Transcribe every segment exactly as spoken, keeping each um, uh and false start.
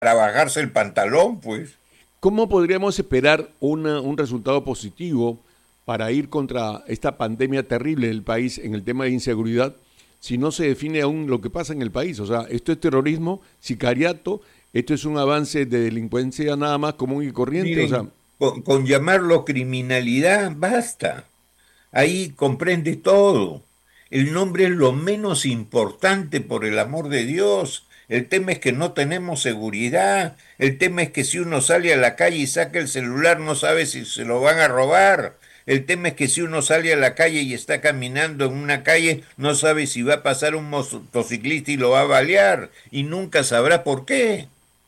para bajarse el pantalón, pues. ¿Cómo podríamos esperar una- un resultado positivo para ir contra esta pandemia terrible del país en el tema de inseguridad si no se define aún lo que pasa en el país? O sea, esto es terrorismo, sicariato, esto es un avance de delincuencia nada más común y corriente, o sea, Miren, con, con llamarlo criminalidad, basta. Ahí comprende todo. El nombre es lo menos importante, por el amor de Dios. El tema es que no tenemos seguridad. El tema es que si uno sale a la calle y saca el celular no sabe si se lo van a robar. El tema es que si uno sale a la calle y está caminando en una calle no sabe si va a pasar un motociclista y lo va a balear y nunca sabrá por qué.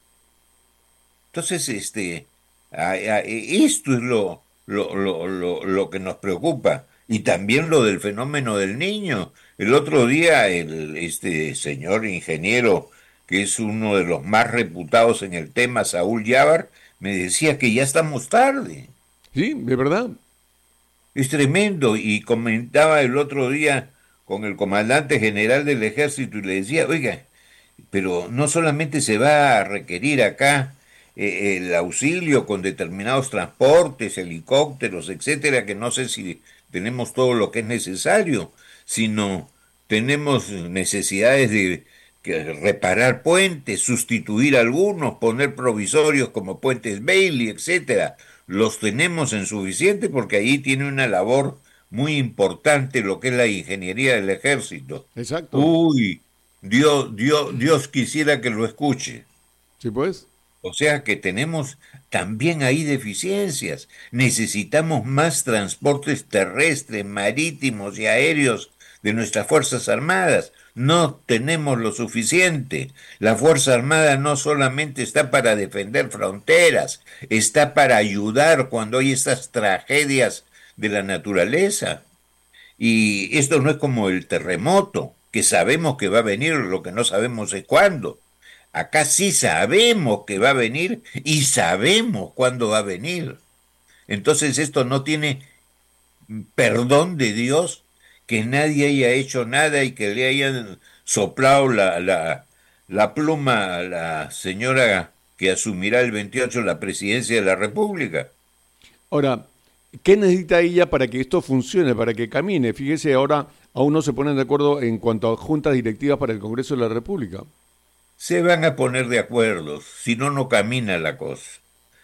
Entonces, este, a- a- esto es lo, lo, lo, lo, lo que nos preocupa. Y también lo del fenómeno del niño. El otro día, el, este señor ingeniero, que es uno de los más reputados en el tema, Saúl Yávar, me decía que ya estamos tarde. sí, de verdad. Es tremendo. Y comentaba el otro día con el comandante general del ejército y le decía, oiga, pero no solamente se va a requerir acá eh, el auxilio con determinados transportes, helicópteros, etcétera, que no sé si tenemos todo lo que es necesario, sino tenemos necesidades de que reparar puentes, sustituir algunos, poner provisorios como puentes Bailey, etcétera. Los tenemos en suficiente porque ahí tiene una labor muy importante lo que es la ingeniería del ejército. Exacto. Uy, Dios, Dios, Dios quisiera que lo escuche. Sí, pues. O sea que tenemos también ahí deficiencias. Necesitamos más transportes terrestres, marítimos y aéreos de nuestras Fuerzas Armadas. No tenemos lo suficiente. La Fuerza Armada no solamente está para defender fronteras, está para ayudar cuando hay estas tragedias de la naturaleza. Y esto no es como el terremoto, que sabemos que va a venir, lo que no sabemos es cuándo. Acá sí sabemos que va a venir y sabemos cuándo va a venir. Entonces esto no tiene perdón de Dios que nadie haya hecho nada y que le hayan soplado la, la, la pluma a la señora que asumirá el veintiocho la presidencia de la República. Ahora, ¿qué necesita ella para que esto funcione, para que camine? Fíjese, ahora aún no se ponen de acuerdo en cuanto a juntas directivas para el Congreso de la República. Se van a poner de acuerdo, si no, no camina la cosa.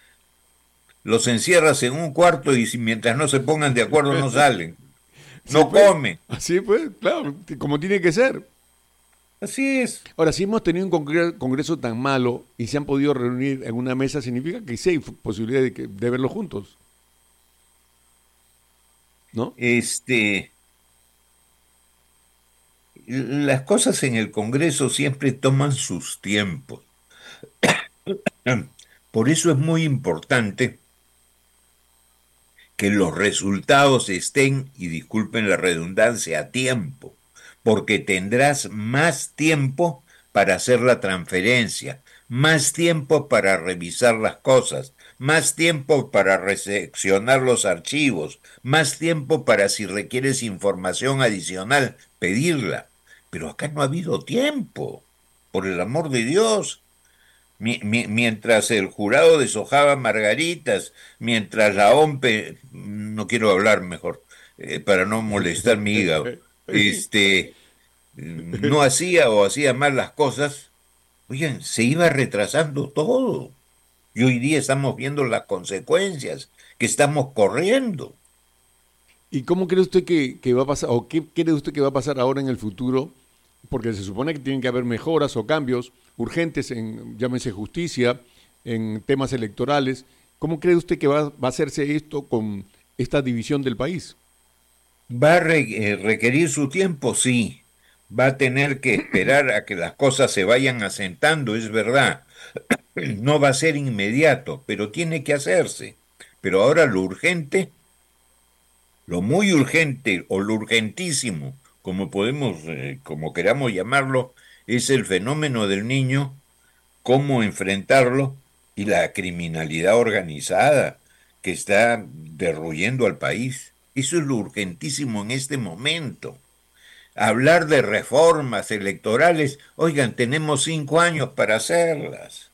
Los encierras en un cuarto y si mientras no se pongan de acuerdo no salen, Sí, no pues, comen. así pues, claro, como tiene que ser. Así es. Ahora, si hemos tenido un congre- congreso tan malo y se han podido reunir en una mesa, significa que sí hay fu- posibilidad de, que, de verlo juntos, ¿no? Este, las cosas en el Congreso siempre toman sus tiempos. Por eso es muy importante que los resultados estén, y disculpen la redundancia, a tiempo, porque tendrás más tiempo para hacer la transferencia, más tiempo para revisar las cosas, más tiempo para recepcionar los archivos, más tiempo para si requieres información adicional, pedirla. Pero acá no ha habido tiempo, por el amor de Dios. Mi- mi- mientras el jurado deshojaba margaritas, mientras la OMPE, no quiero hablar mejor, eh, para no molestar mi hígado, este, no hacía o hacía mal las cosas, oigan, se iba retrasando todo. Y hoy día estamos viendo las consecuencias que estamos corriendo. ¿Y cómo cree usted que, que va a pasar, o qué cree usted que va a pasar ahora en el futuro? Porque se supone que tienen que haber mejoras o cambios urgentes en, llámese justicia, en temas electorales. ¿Cómo cree usted que va, va a hacerse esto con esta división del país? ¿Va a re- eh, requerir su tiempo? Sí. Va a tener que esperar a que las cosas se vayan asentando, es verdad. No va a ser inmediato, pero tiene que hacerse. Pero ahora lo urgente, lo muy urgente o lo urgentísimo, como podemos, eh, como queramos llamarlo, es el fenómeno del niño, cómo enfrentarlo y la criminalidad organizada que está derruyendo al país. Eso es lo urgentísimo en este momento. Hablar de reformas electorales, oigan, tenemos cinco años para hacerlas.